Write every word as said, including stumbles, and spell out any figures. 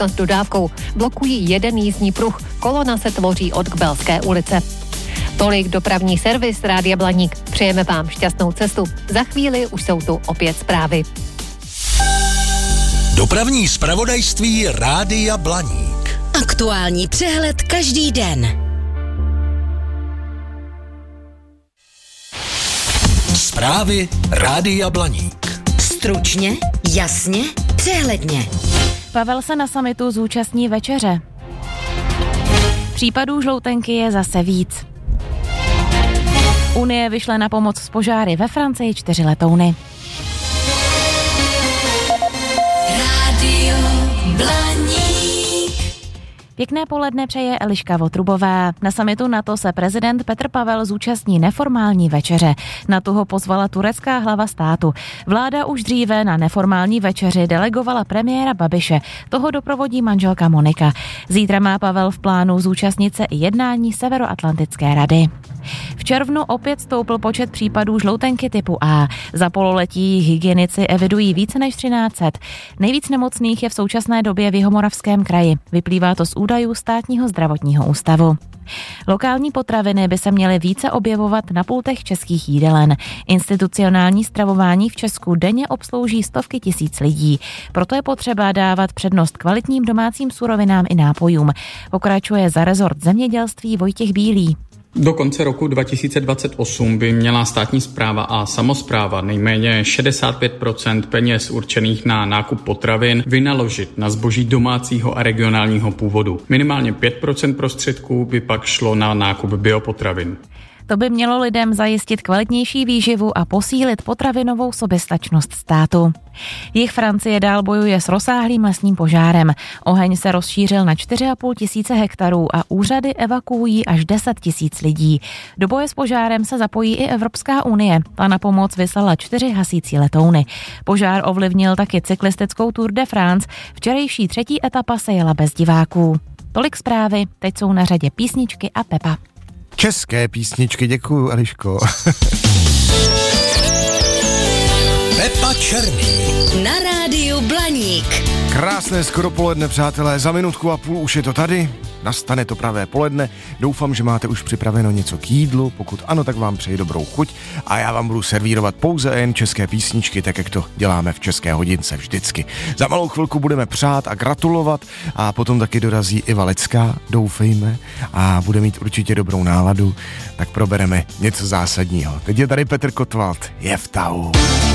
s dodávkou. Blokují jeden jízdní pruh. Kolona se tvoří od Kbelské ulice. Tolik dopravní servis Rádia Blaník. Přejeme vám šťastnou cestu. Za chvíli už jsou tu opět zprávy. Dopravní zpravodajství Rádia Blaník. Aktuální přehled každý den. Zprávy Rádia Blaník. Stručně, jasně, přehledně. Pavel se na summitu zúčastní večeře. Případů žloutenky je zase víc. Unie vyšle na pomoc s požáry ve Francii čtyři letouny. Rádio Blaník. Pěkné poledne přeje Eliška Votrubová. Na summitu NATO se prezident Petr Pavel zúčastní neformální večeře. Na tu ho pozvala turecká hlava státu. Vláda už dříve na neformální večeři delegovala premiéra Babiše. Toho doprovodí manželka Monika. Zítra má Pavel v plánu zúčastnit se i jednání Severoatlantické rady. V červnu opět stoupl počet případů žloutenky typu A. Za pololetí hygienici evidují více než třináct set. Nejvíc nemocných je v současné době v Jihomoravském kraji. Vyplývá to z údajů Státního zdravotního ústavu. Lokální potraviny by se měly více objevovat na pultech českých jídelen. Institucionální stravování v Česku denně obslouží stovky tisíc lidí. Proto je potřeba dávat přednost kvalitním domácím surovinám i nápojům. Pokračuje za rezort zemědělství Vojtěch Bílý. Do konce roku dva tisíce dvacet osm by měla státní správa a samospráva nejméně šedesát pět procent peněz určených na nákup potravin vynaložit na zboží domácího a regionálního původu. Minimálně pět procent prostředků by pak šlo na nákup biopotravin. To by mělo lidem zajistit kvalitnější výživu a posílit potravinovou soběstačnost státu. Jih Francie dál bojuje s rozsáhlým lesním požárem. Oheň se rozšířil na čtyři a půl tisíce hektarů a úřady evakuují až deset tisíc lidí. Do boje s požárem se zapojí i Evropská unie. Ta na pomoc vyslala čtyři hasící letouny. Požár ovlivnil taky cyklistickou Tour de France. Včerejší třetí etapa se jela bez diváků. Tolik zprávy, teď jsou na řadě písničky a Pepa. České písničky, děkuju, Eliško. Pepa Černý. Na rádiu Blaník. Krásné skoro poledne, přátelé, za minutku a půl už je to tady. Nastane to pravé poledne. Doufám, že máte už připraveno něco k jídlu. Pokud ano, tak vám přeji dobrou chuť a já vám budu servírovat pouze jen české písničky, tak jak to děláme v České hodince vždycky. Za malou chvilku budeme přát a gratulovat a potom taky dorazí i Valecká, doufejme, a bude mít určitě dobrou náladu, tak probereme něco zásadního. Teď je tady Petr Kotwald, je v tahu.